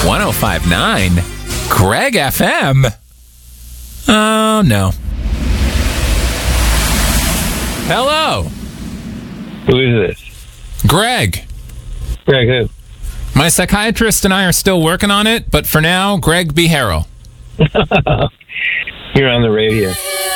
1059 Greg FM. Oh, no. Hello. Who is this? Greg. Greg who? My psychiatrist and I are still working on it, but for now, Greg B. Harrell. You're on the radio.